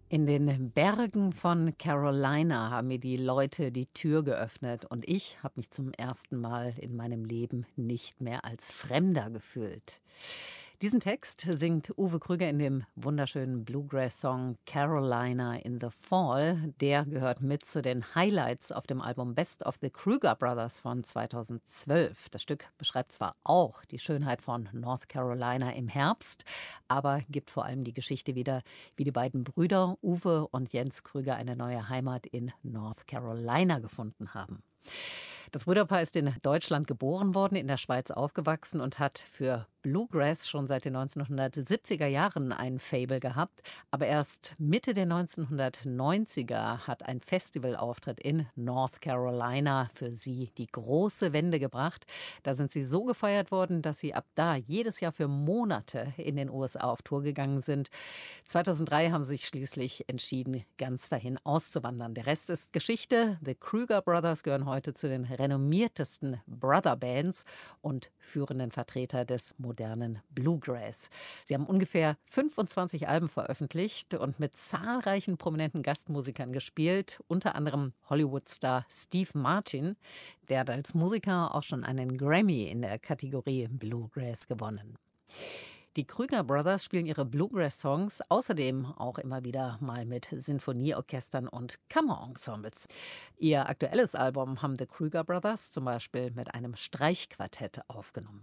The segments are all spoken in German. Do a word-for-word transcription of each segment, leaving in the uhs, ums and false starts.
In den Bergen von Carolina haben mir die Leute die Tür geöffnet und ich habe mich zum ersten Mal in meinem Leben nicht mehr als Fremder gefühlt. Diesen Text singt Uwe Krüger in dem wunderschönen Bluegrass-Song Carolina in the Fall. Der gehört mit zu den Highlights auf dem Album Best of the Krüger Brothers von zweitausendzwölf. Das Stück beschreibt zwar auch die Schönheit von North Carolina im Herbst, aber gibt vor allem die Geschichte wieder, wie die beiden Brüder Uwe und Jens Krüger eine neue Heimat in North Carolina gefunden haben. Das Brüderpaar ist in Deutschland geboren worden, in der Schweiz aufgewachsen und hat für Bluegrass schon seit den neunzehnhundertsiebziger Jahren ein Faible gehabt. Aber erst Mitte der neunzehnhundertneunziger hat ein Festivalauftritt in North Carolina für sie die große Wende gebracht. Da sind sie so gefeiert worden, dass sie ab da jedes Jahr für Monate in den U S A auf Tour gegangen sind. zweitausenddrei haben sie sich schließlich entschieden, ganz dahin auszuwandern. Der Rest ist Geschichte. The Krüger Brothers gehören heute zu den renommiertesten Brother-Bands und führenden Vertreter des modernen Bluegrass. Sie haben ungefähr fünfundzwanzig Alben veröffentlicht und mit zahlreichen prominenten Gastmusikern gespielt, unter anderem Hollywood-Star Steve Martin. Der hat als Musiker auch schon einen Grammy in der Kategorie Bluegrass gewonnen. Die Krüger Brothers spielen ihre Bluegrass-Songs außerdem auch immer wieder mal mit Sinfonieorchestern und Kammerensembles. Ihr aktuelles Album haben The Krüger Brothers zum Beispiel mit einem Streichquartett aufgenommen.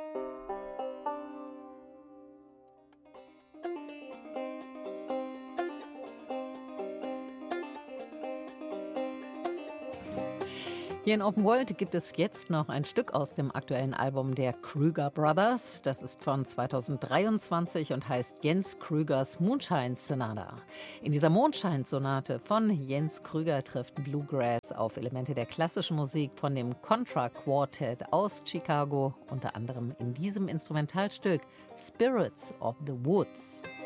Hier in Open World gibt es jetzt noch ein Stück aus dem aktuellen Album der Krüger Brothers. Das ist von zweitausenddreiundzwanzig und heißt Jens Krügers Moonshine Sonata. In dieser Mondscheinsonate von Jens Krüger trifft Bluegrass auf Elemente der klassischen Musik von dem Contra Quartet aus Chicago, unter anderem in diesem Instrumentalstück Spirits of the Woods.